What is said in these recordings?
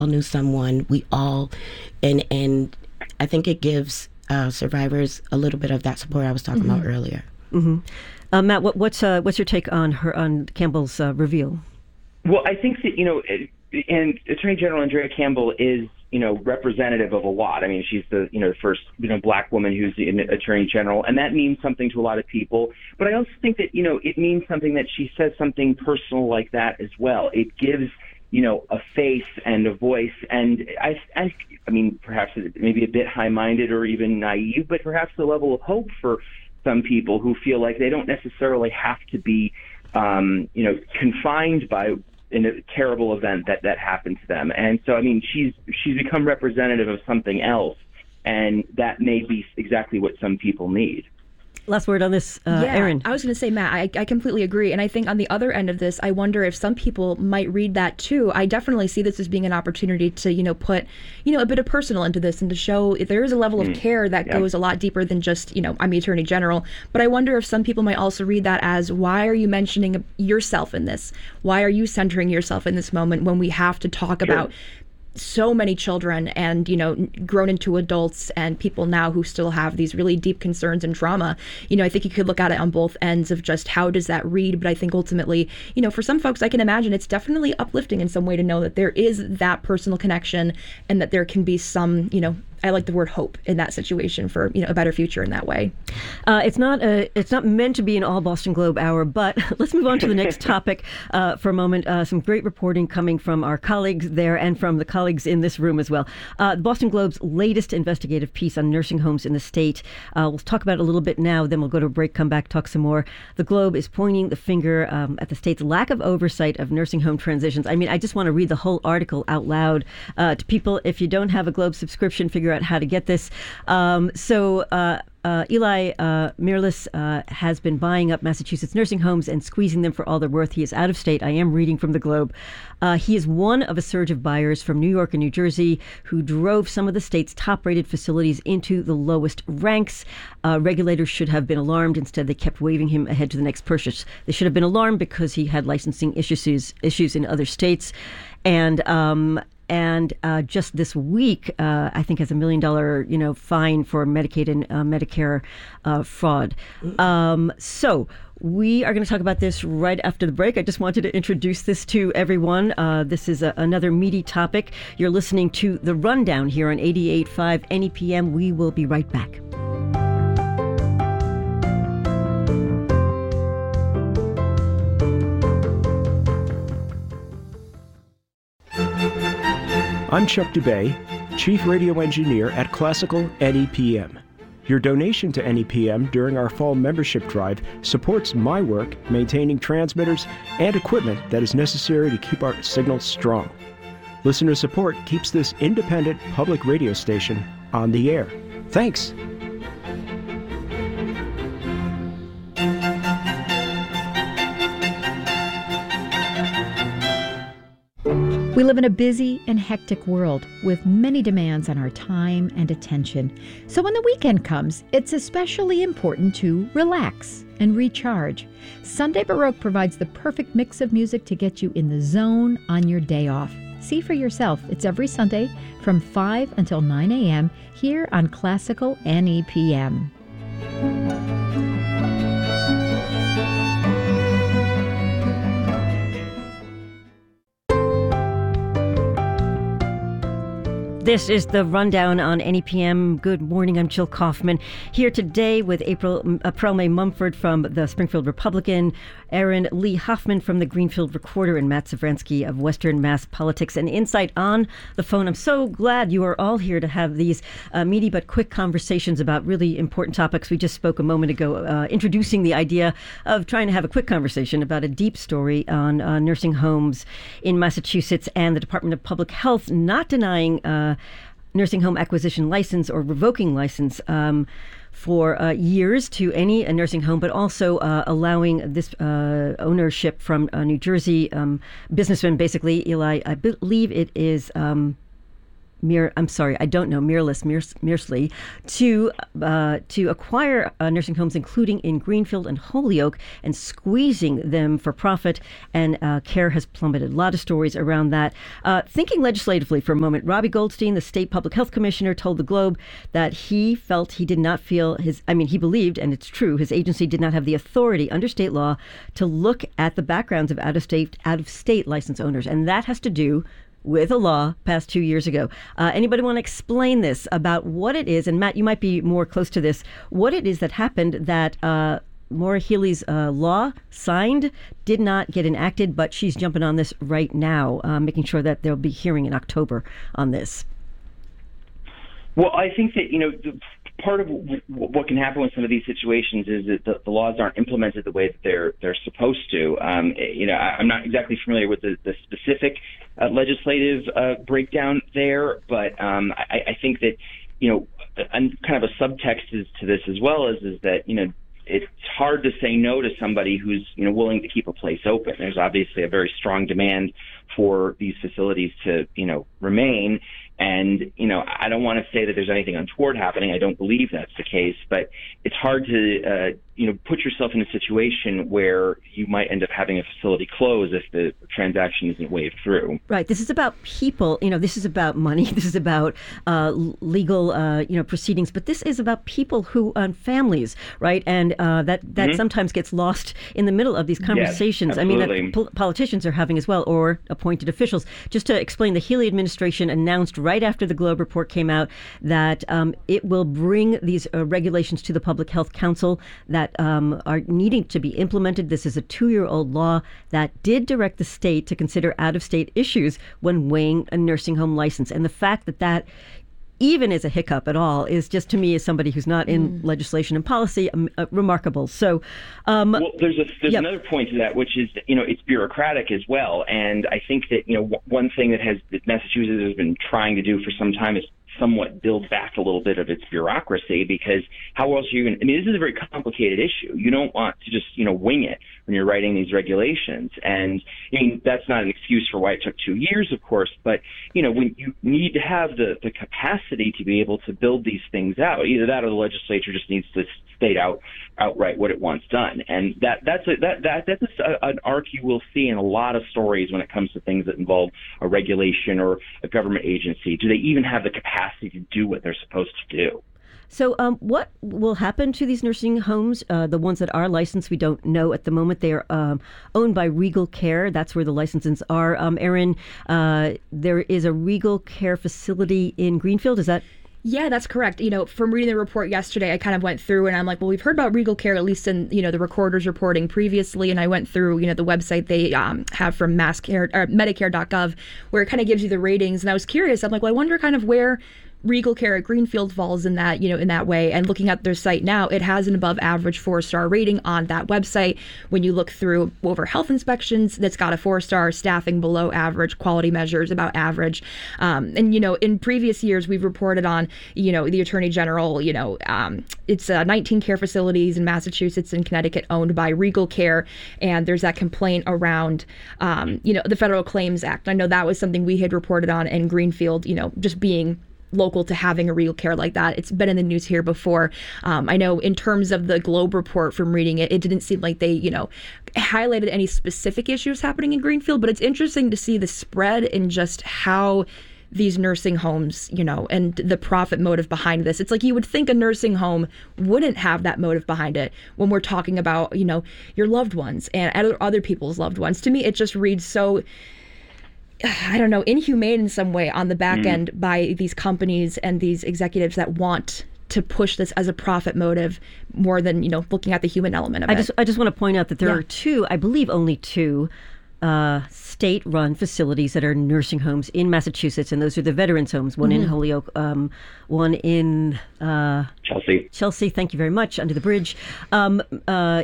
knew someone. We all, and I think it gives survivors a little bit of that support I was talking about earlier. Matt, what's your take on Campbell's reveal? Well, I think that, and Attorney General Andrea Campbell is, representative of a lot. I mean, she's the, first, Black woman who's the Attorney General, and that means something to a lot of people. But I also think that, it means something that she says something personal like that as well. It gives, a face and a voice. And I mean, perhaps it may be a bit high-minded or even naive, but perhaps a level of hope for some people who feel like they don't necessarily have to be, confined by in a terrible event that happened to them. And so, I mean, she's become representative of something else, and that may be exactly what some people need. Last word on this, Erin. I was going to say, Matt, I completely agree. And I think on the other end of this, I wonder if some people might read that too. I definitely see this as being an opportunity to, put, a bit of personal into this and to show if there is a level of care that goes a lot deeper than just, I'm the Attorney General. But I wonder if some people might also read that as, why are you mentioning yourself in this? Why are you centering yourself in this moment when we have to talk about so many children and, grown into adults and people now who still have these really deep concerns and trauma? I think you could look at it on both ends of just how does that read? But I think ultimately, for some folks, I can imagine it's definitely uplifting in some way to know that there is that personal connection and that there can be some, I like the word hope in that situation for, a better future in that way. It's not meant to be an all Boston Globe hour, but let's move on to the next topic for a moment. Some great reporting coming from our colleagues there and from the colleagues in this room as well. The Boston Globe's latest investigative piece on nursing homes in the state. We'll talk about it a little bit now, then we'll go to a break, come back, talk some more. The Globe is pointing the finger at the state's lack of oversight of nursing home transitions. I mean, I just want to read the whole article out loud to people. If you don't have a Globe subscription, figure out how to get this. Eli Mirlis has been buying up Massachusetts nursing homes and squeezing them for all they're worth. He is out of state. I am reading from the Globe. He is one of a surge of buyers from New York and New Jersey who drove some of the state's top-rated facilities into the lowest ranks. Regulators should have been alarmed. Instead, they kept waving him ahead to the next purchase. They should have been alarmed because he had licensing issues in other states. And just this week, I think has $1 million, fine for Medicaid and Medicare fraud. So we are going to talk about this right after the break. I just wanted to introduce this to everyone. This is another meaty topic. You're listening to The Rundown here on 88.5 NEPM. We will be right back. I'm Chuck Dubay, Chief Radio Engineer at Classical NEPM. Your donation to NEPM during our fall membership drive supports my work maintaining transmitters and equipment that is necessary to keep our signals strong. Listener support keeps this independent public radio station on the air. Thanks. We live in a busy and hectic world with many demands on our time and attention. So when the weekend comes, it's especially important to relax and recharge. Sunday Baroque provides the perfect mix of music to get you in the zone on your day off. See for yourself. It's every Sunday from 5 until 9 a.m. here on Classical NEPM. This is the Rundown on NEPM. Good morning, I'm Jill Kaufman. Here today with April May Mumford from the Springfield Republican, Erin Lee Hoffman from the Greenfield Recorder, and Matt Savransky of Western Mass Politics and Insight on the phone. I'm so glad you are all here to have these meaty but quick conversations about really important topics. We just spoke a moment ago, introducing the idea of trying to have a quick conversation about a deep story on nursing homes in Massachusetts and the Department of Public Health not denying nursing home acquisition license or revoking license for years to any nursing home, but also allowing this ownership from New Jersey businessman, basically Eli. I believe it is Mearsley to acquire nursing homes, including in Greenfield and Holyoke, and squeezing them for profit. And care has plummeted. A lot of stories around that. Thinking legislatively for a moment, Robbie Goldstein, the state public health commissioner, told the Globe that he felt he did not feel he believed, and it's true, his agency did not have the authority under state law to look at the backgrounds of out-of-state license owners. And that has to do with a law passed 2 years ago. Anybody want to explain this about what it is? And Matt, you might be more close to this. What it is that happened that Maura Healey's law signed did not get enacted, but she's jumping on this right now, making sure that there'll be hearing in October on this. Well, I think that, part of what can happen with some of these situations is that the laws aren't implemented the way that they're supposed to. I'm not exactly familiar with the specific legislative breakdown there, but I think that and kind of a subtext is to this as well is that it's hard to say no to somebody who's willing to keep a place open. There's obviously a very strong demand for these facilities to remain. And, I don't want to say that there's anything untoward happening. I don't believe that's the case. But it's hard to, put yourself in a situation where you might end up having a facility close if the transaction isn't waved through. Right. This is about people. This is about money. This is about legal, proceedings. But this is about people who, families, right? And that sometimes gets lost in the middle of these conversations. Yes, absolutely. That politicians are having as well, or appointed officials. Just to explain, the Healey administration announced right after the Globe report came out that it will bring these regulations to the Public Health Council that are needing to be implemented. This is a 2-year-old law that did direct the state to consider out-of-state issues when weighing a nursing home license. And the fact that even is a hiccup at all is just, to me, as somebody who's not in legislation and policy, remarkable. So, well, there's another point to that, which is that, it's bureaucratic as well. And I think that, one thing that Massachusetts has been trying to do for some time is somewhat build back a little bit of its bureaucracy, because how else are you going to, this is a very complicated issue. You don't want to just, wing it when you're writing these regulations. And that's not an excuse for why it took 2 years, of course, but, when you need to have the capacity to be able to build these things out, either that or the legislature just needs to state outright what it wants done. And that's an arc you will see in a lot of stories when it comes to things that involve a regulation or a government agency. Do they even have the capacity to do what they're supposed to do? So what will happen to these nursing homes, the ones that are licensed? We don't know at the moment. They are owned by Regal Care. That's where the licenses are. Erin, there is a Regal Care facility in Greenfield. Is that? Yeah, that's correct. From reading the report yesterday, I kind of went through and I'm like, well, we've heard about Regal Care, at least in, the Recorder's reporting previously. And I went through, the website they have from Medicare.gov, where it kind of gives you the ratings. And I was curious. I'm like, well, I wonder kind of where Regal Care at Greenfield falls in that, in that way. And looking at their site now, it has an above average 4-star rating on that website. When you look through over health inspections, that's got a 4-star, staffing below average, quality measures about average. And, in previous years, we've reported on, the Attorney General, it's 19 care facilities in Massachusetts and Connecticut owned by Regal Care. And there's that complaint around, the Federal Claims Act. I know that was something we had reported on in Greenfield, just being local to having a Regal Care like that. It's been in the news here before. I know in terms of the Globe report from reading it, it didn't seem like they, highlighted any specific issues happening in Greenfield, but it's interesting to see the spread in just how these nursing homes, and the profit motive behind this. It's like you would think a nursing home wouldn't have that motive behind it when we're talking about, your loved ones and other people's loved ones. To me, it just reads so, I don't know, inhumane in some way on the back end by these companies and these executives that want to push this as a profit motive more than, looking at the human element of it. I just want to point out that there are two, I believe only two, state-run facilities that are nursing homes in Massachusetts, and those are the veterans' homes, one in Holyoke, one in Chelsea, thank you very much, under the bridge. That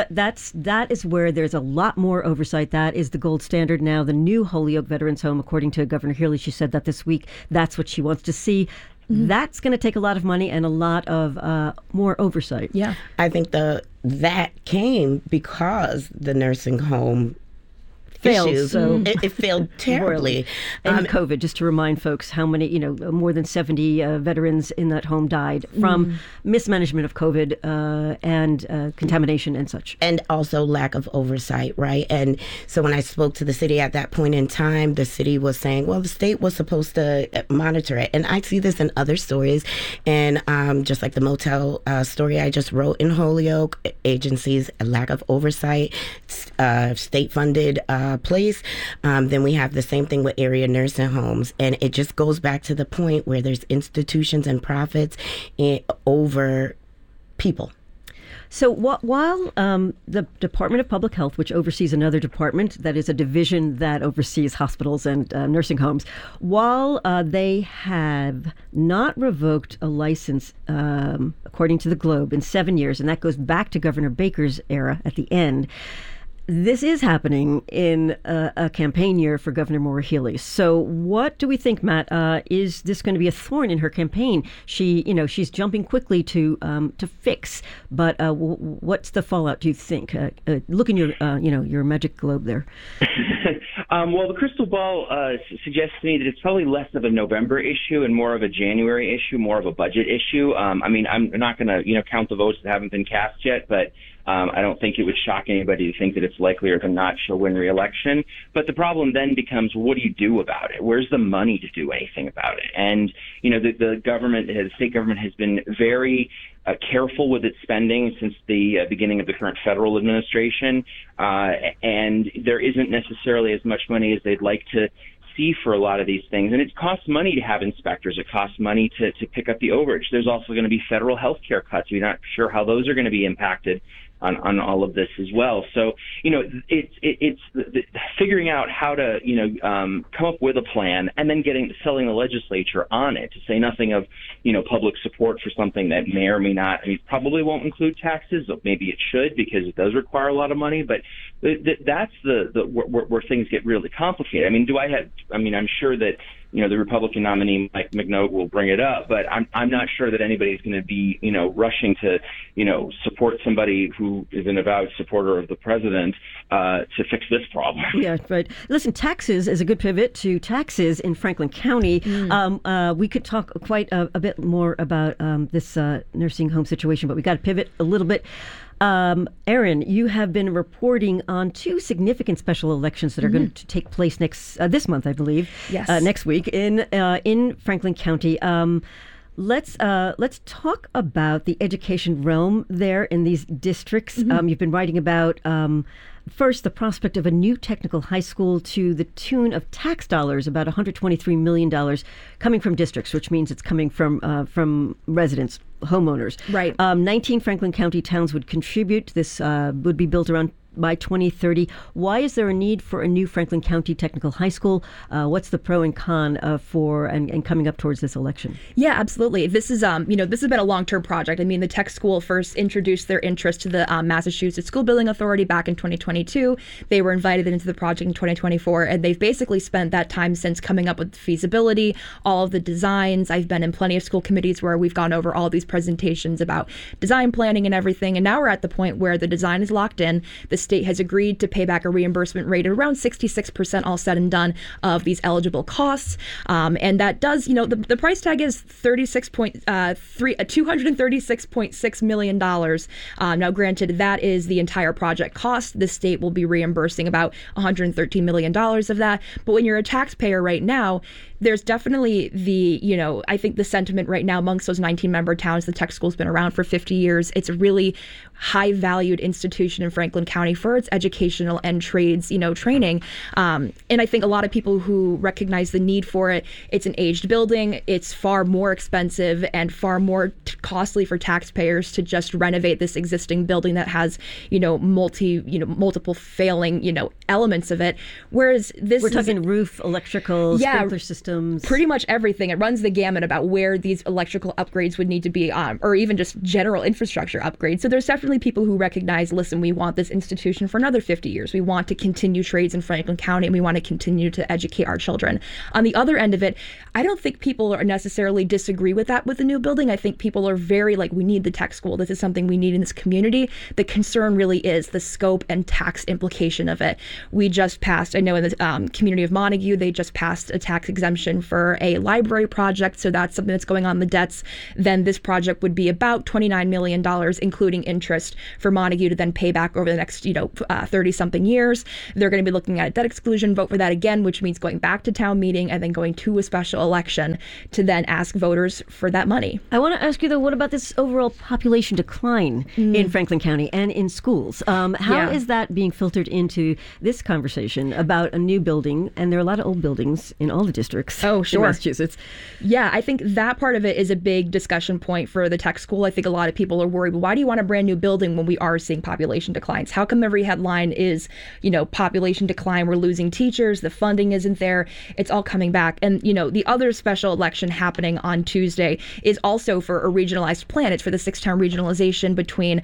is where there's a lot more oversight. That is the gold standard now. The new Holyoke Veterans Home, according to Governor Healey, she said that this week, that's what she wants to see. That's going to take a lot of money and a lot of more oversight. Yeah. I think that came because the nursing home failed, issues. so It failed terribly. And COVID, just to remind folks how many, more than 70 veterans in that home died from mismanagement of COVID and contamination and such. And also lack of oversight, right? And so when I spoke to the city at that point in time, the city was saying, well, the state was supposed to monitor it. And I see this in other stories. And just like the motel story I just wrote in Holyoke, agencies, a lack of oversight, state-funded place. Then we have the same thing with area nursing homes. And it just goes back to the point where there's institutions and profits over people. So while the Department of Public Health, which oversees another department, that is a division that oversees hospitals and nursing homes, while they have not revoked a license, according to the Globe, in 7 years, and that goes back to Governor Baker's era at the end, this is happening in a campaign year for Governor Maura Healey. So what do we think, Matt? Is this going to be a thorn in her campaign? She's jumping quickly to fix, but what's the fallout, do you think? Look in your magic globe there. Well, the crystal ball suggests to me that it's probably less of a November issue and more of a January issue, more of a budget issue. I'm not going to count the votes that haven't been cast yet, but I don't think it would shock anybody to think that it's likelier than not she'll win re-election. But the problem then becomes, what do you do about it? Where's the money to do anything about it? And, the government, the state government has been very careful with its spending since the beginning of the current federal administration. And there isn't necessarily as much money as they'd like to see for a lot of these things. And it costs money to have inspectors. It costs money to pick up the overage. There's also going to be federal health care cuts. We're not sure how those are going to be impacted on all of this as well. So, it's figuring out how to, come up with a plan and then selling the legislature on it, to say nothing of, public support for something that may or may not, probably won't include taxes. Maybe it should, because it does require a lot of money, but that's where things get really complicated. I'm sure that, the Republican nominee, Mike McNogue, will bring it up, but I'm not sure that anybody's going to be, rushing to, support somebody who is an avowed supporter of the president to fix this problem. Yeah, right. Listen, taxes is a good pivot to taxes in Franklin County. We could talk quite a bit more about this nursing home situation, but we got to pivot a little bit. Erin, you have been reporting on two significant special elections that are going to take place this month, I believe. Yes. Next week in Franklin County. Let's talk about the education realm there in these districts. You've been writing about first the prospect of a new technical high school to the tune of tax dollars, about $123 million, coming from districts, which means it's coming from residents, homeowners. Right. 19 Franklin County towns would contribute. This would be built around by 2030. Why is there a need for a new Franklin County Technical High School? What's the pro and con for and coming up towards this election? Yeah, absolutely. This is this has been a long-term project. The tech school first introduced their interest to the Massachusetts School Building Authority back in 2022. They were invited into the project in 2024, and they've basically spent that time since coming up with feasibility, all of the designs. I've been in plenty of school committees where we've gone over all these presentations about design planning and everything, and now we're at the point where the design is locked in. The state has agreed to pay back a reimbursement rate at around 66%, all said and done, of these eligible costs. And that does, the price tag is $236.6 million. Now, granted, that is the entire project cost. The state will be reimbursing about $113 million of that. But when you're a taxpayer right now, there's definitely I think the sentiment right now amongst those 19 member towns, the tech school's been around for 50 years. It's a really high valued institution in Franklin County for its educational and trades, training. And I think a lot of people who recognize the need for it, it's an aged building. It's far more expensive and far more costly for taxpayers to just renovate this existing building that has, multiple failing, elements of it. Whereas we're talking roof, electrical, sprinkler systems. Pretty much everything. It runs the gamut about where these electrical upgrades would need to be, or even just general infrastructure upgrades. So there's definitely people who recognize, listen, we want this institution institution for another 50 years. We want to continue trades in Franklin County, and we want to continue to educate our children. On the other end of it, I don't think people are necessarily disagree with that with the new building. I think people are very like, we need the tech school. This is something we need in this community. The concern really is the scope and tax implication of it. We just passed, I know in the community of Montague, they just passed a tax exemption for a library project. So that's something that's going on the debts. Then this project would be about $29 million, including interest, for Montague to then pay back over the next, 30-something years. They're going to be looking at a debt exclusion vote for that again, which means going back to town meeting and then going to a special election to then ask voters for that money. I want to ask you, though, what about this overall population decline in Franklin County and in schools? How is that being filtered into this conversation about a new building? And there are a lot of old buildings in all the districts in Massachusetts. Yeah, I think that part of it is a big discussion point for the tech school. I think a lot of people are worried, well, why do you want a brand new building when we are seeing population declines? How come every headline is, population decline, we're losing teachers, the funding isn't there, it's all coming back. And, the other special election happening on Tuesday is also for a regionalized plan. It's for the 6-town regionalization between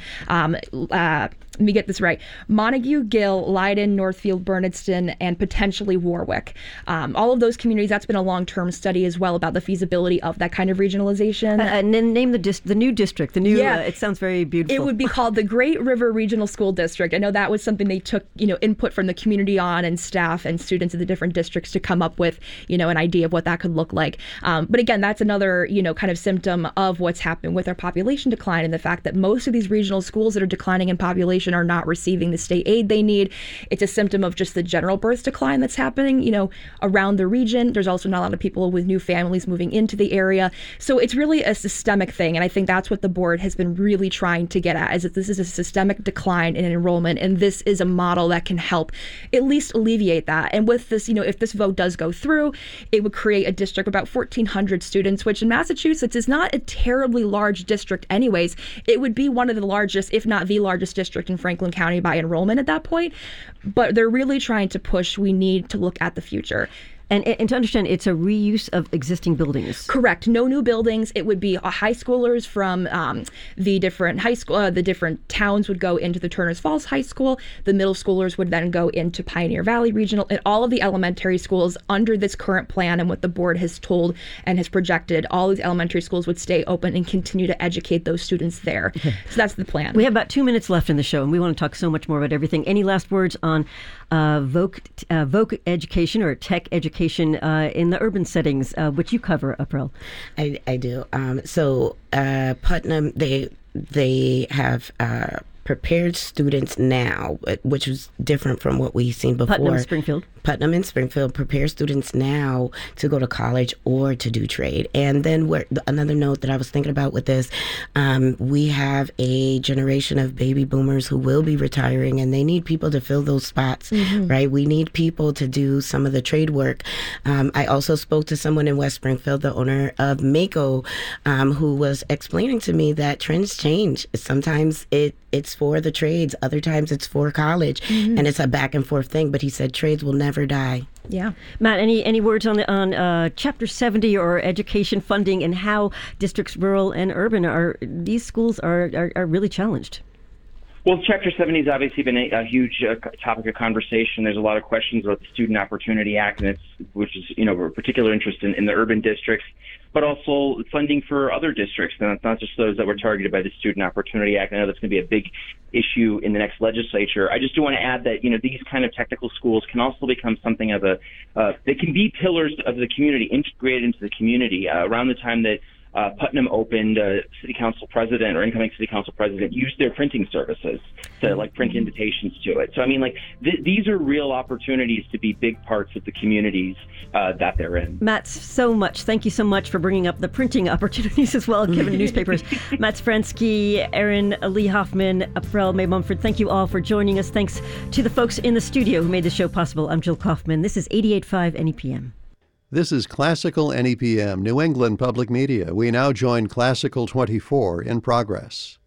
let me get this right, Montague, Gill, Leiden, Northfield, Bernardston, and potentially Warwick. All of those communities, that's been a long-term study as well about the feasibility of that kind of regionalization. And then name the new district. The new, it sounds very beautiful. It would be called the Great River Regional School District. I know that was something they took, input from the community on, and staff and students of the different districts to come up with, an idea of what that could look like. But again, that's another, kind of symptom of what's happening with our population decline, and the fact that most of these regional schools that are declining in population are not receiving the state aid they need. It's a symptom of just the general birth decline that's happening, around the region. There's also not a lot of people with new families moving into the area. So it's really a systemic thing. And I think that's what the board has been really trying to get at, is that this is a systemic decline in enrollment. And this is a model that can help at least alleviate that. And with this, if this vote does go through, it would create a district of about 1,400 students, which in Massachusetts is not a terribly large district anyways. It would be one of the largest, if not the largest district in Franklin County by enrollment at that point. But they're really trying to push, we need to look at the future. And to understand, it's a reuse of existing buildings. Correct. No new buildings. It would be high schoolers from the different high school. The different towns would go into the Turners Falls High School. The middle schoolers would then go into Pioneer Valley Regional. And all of the elementary schools under this current plan and what the board has told and has projected, all these elementary schools would stay open and continue to educate those students there. Okay. So that's the plan. We have about 2 minutes left in the show, and we want to talk so much more about everything. Any last words on voc education or tech education in the urban settings, which you cover, April? I do. So Putnam, they have prepared students now, which was different from what we've seen before. Putnam and Springfield prepare students now to go to college or to do trade. And then another note that I was thinking about with this, we have a generation of baby boomers who will be retiring, and they need people to fill those spots, right? We need people to do some of the trade work. I also spoke to someone in West Springfield, the owner of Mako, who was explaining to me that trends change. Sometimes it's for the trades, other times it's for college, and it's a back and forth thing. But he said trades will never die. Yeah, Matt. Any words on Chapter 70 or education funding and how districts, rural and urban, these schools are really challenged? Well, Chapter 70 has obviously been a huge topic of conversation. There's a lot of questions about the Student Opportunity Act, and which is of particular interest in the urban districts, but also funding for other districts, and it's not just those that were targeted by the Student Opportunity Act. I know that's going to be a big issue in the next legislature. I just do want to add that these kind of technical schools can also become something of they can be pillars of the community, integrated into the community. Around the time that Putnam opened, city council president or incoming city council president used their printing services to print invitations to it. So these are real opportunities to be big parts of the communities that they're in. Matt, thank you so much for bringing up the printing opportunities as well, given newspapers. Matt Safransky, Erin Lee Hoffman, April May Mumford, thank you all for joining us. Thanks to the folks in the studio who made the show possible. I'm Jill Kaufman. This is 88.5 NEPM. This is Classical NEPM, New England Public Media. We now join Classical 24 in progress.